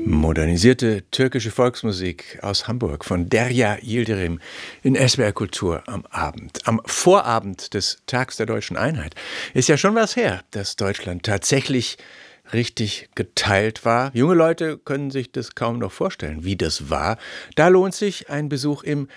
Modernisierte türkische Volksmusik aus Hamburg von Derya Yildirim in SWR Kultur am Abend. Am Vorabend des Tags der Deutschen Einheit ist ja schon was her, dass Deutschland tatsächlich richtig geteilt war. Junge Leute können sich das kaum noch vorstellen, wie das war. Da lohnt sich ein Besuch im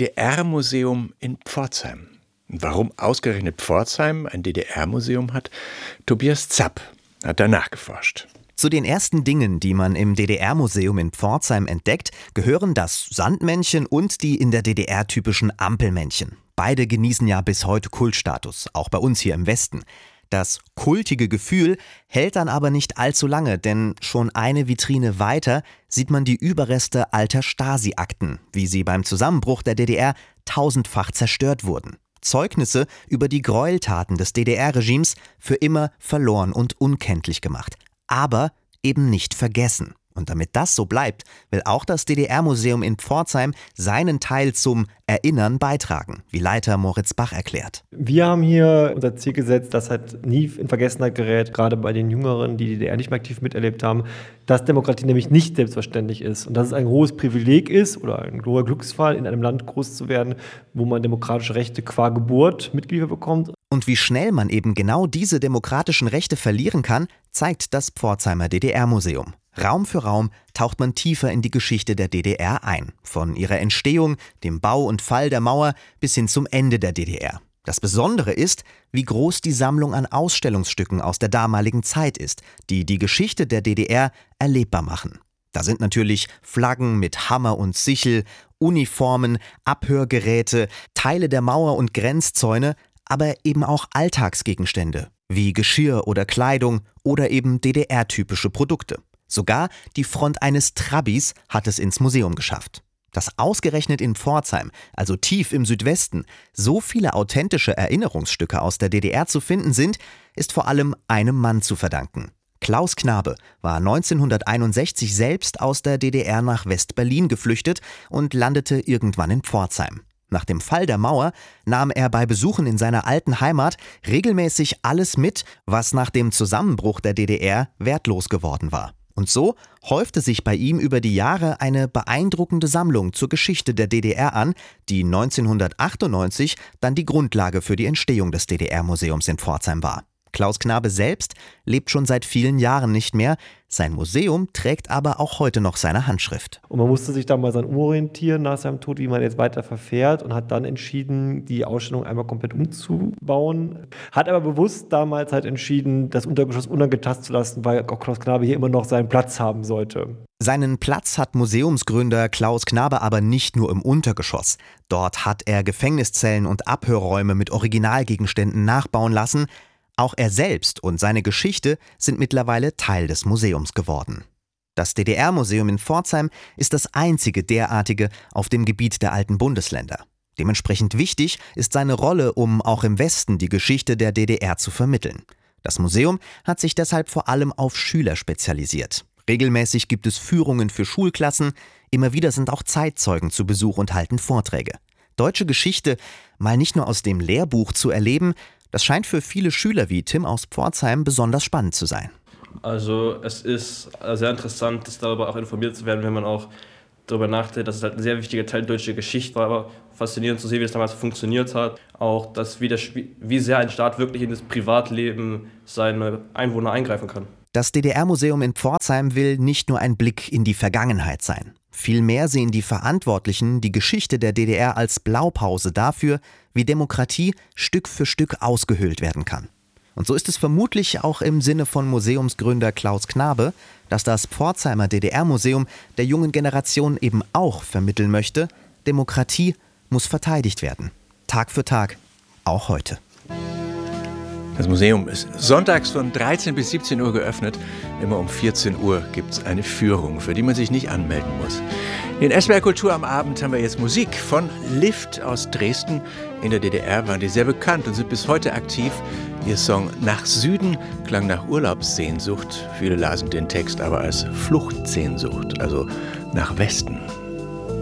DDR-Museum in Pforzheim. Und warum ausgerechnet Pforzheim ein DDR-Museum hat, Tobias Zapp hat da nachgeforscht. Zu den ersten Dingen, die man im DDR-Museum in Pforzheim entdeckt, gehören das Sandmännchen und die in der DDR typischen Ampelmännchen. Beide genießen ja bis heute Kultstatus, auch bei uns hier im Westen. Das kultige Gefühl hält dann aber nicht allzu lange, denn schon eine Vitrine weiter sieht man die Überreste alter Stasi-Akten, wie sie beim Zusammenbruch der DDR tausendfach zerstört wurden. Zeugnisse über die Gräueltaten des DDR-Regimes für immer verloren und unkenntlich gemacht. Aber eben nicht vergessen. Und damit das so bleibt, will auch das DDR-Museum in Pforzheim seinen Teil zum Erinnern beitragen, wie Leiter Moritz Bach erklärt. Wir haben hier unser Ziel gesetzt, dass halt nie in Vergessenheit gerät, gerade bei den Jüngeren, die DDR nicht mehr aktiv miterlebt haben, dass Demokratie nämlich nicht selbstverständlich ist und dass es ein hohes Privileg ist oder ein hoher Glücksfall, in einem Land groß zu werden, wo man demokratische Rechte qua Geburt mitgeliefert bekommt. Und wie schnell man eben genau diese demokratischen Rechte verlieren kann, zeigt das Pforzheimer DDR-Museum. Raum für Raum taucht man tiefer in die Geschichte der DDR ein. Von ihrer Entstehung, dem Bau und Fall der Mauer bis hin zum Ende der DDR. Das Besondere ist, wie groß die Sammlung an Ausstellungsstücken aus der damaligen Zeit ist, die die Geschichte der DDR erlebbar machen. Da sind natürlich Flaggen mit Hammer und Sichel, Uniformen, Abhörgeräte, Teile der Mauer und Grenzzäune, aber eben auch Alltagsgegenstände, wie Geschirr oder Kleidung oder eben DDR-typische Produkte. Sogar die Front eines Trabis hat es ins Museum geschafft. Dass ausgerechnet in Pforzheim, also tief im Südwesten, so viele authentische Erinnerungsstücke aus der DDR zu finden sind, ist vor allem einem Mann zu verdanken. Klaus Knabe war 1961 selbst aus der DDR nach West-Berlin geflüchtet und landete irgendwann in Pforzheim. Nach dem Fall der Mauer nahm er bei Besuchen in seiner alten Heimat regelmäßig alles mit, was nach dem Zusammenbruch der DDR wertlos geworden war. Und so häufte sich bei ihm über die Jahre eine beeindruckende Sammlung zur Geschichte der DDR an, die 1998 dann die Grundlage für die Entstehung des DDR-Museums in Pforzheim war. Klaus Knabe selbst lebt schon seit vielen Jahren nicht mehr. Sein Museum trägt aber auch heute noch seine Handschrift. Und man musste sich damals dann umorientieren nach seinem Tod, wie man jetzt weiter verfährt und hat dann entschieden, die Ausstellung einmal komplett umzubauen. Hat aber bewusst damals halt entschieden, das Untergeschoss unangetastet zu lassen, weil auch Klaus Knabe hier immer noch seinen Platz haben sollte. Seinen Platz hat Museumsgründer Klaus Knabe aber nicht nur im Untergeschoss. Dort hat er Gefängniszellen und Abhörräume mit Originalgegenständen nachbauen lassen. Auch er selbst und seine Geschichte sind mittlerweile Teil des Museums geworden. Das DDR-Museum in Pforzheim ist das einzige derartige auf dem Gebiet der alten Bundesländer. Dementsprechend wichtig ist seine Rolle, um auch im Westen die Geschichte der DDR zu vermitteln. Das Museum hat sich deshalb vor allem auf Schüler spezialisiert. Regelmäßig gibt es Führungen für Schulklassen, immer wieder sind auch Zeitzeugen zu Besuch und halten Vorträge. Deutsche Geschichte mal nicht nur aus dem Lehrbuch zu erleben, das scheint für viele Schüler wie Tim aus Pforzheim besonders spannend zu sein. Also es ist sehr interessant, darüber auch informiert zu werden, wenn man auch darüber nachdenkt, dass es halt ein sehr wichtiger Teil deutscher Geschichte war, aber faszinierend zu sehen, wie es damals funktioniert hat. Auch, wie sehr ein Staat wirklich in das Privatleben seiner Einwohner eingreifen kann. Das DDR-Museum in Pforzheim will nicht nur ein Blick in die Vergangenheit sein. Vielmehr sehen die Verantwortlichen die Geschichte der DDR als Blaupause dafür, wie Demokratie Stück für Stück ausgehöhlt werden kann. Und so ist es vermutlich auch im Sinne von Museumsgründer Klaus Knabe, dass das Pforzheimer DDR-Museum der jungen Generation eben auch vermitteln möchte, Demokratie muss verteidigt werden. Tag für Tag, auch heute. Das Museum ist sonntags von 13 bis 17 Uhr geöffnet. Immer um 14 Uhr gibt es eine Führung, für die man sich nicht anmelden muss. In SWR Kultur am Abend haben wir jetzt Musik von Lift aus Dresden. In der DDR waren die sehr bekannt und sind bis heute aktiv. Ihr Song Nach Süden klang nach Urlaubssehnsucht. Viele lasen den Text aber als Fluchtsehnsucht, also nach Westen.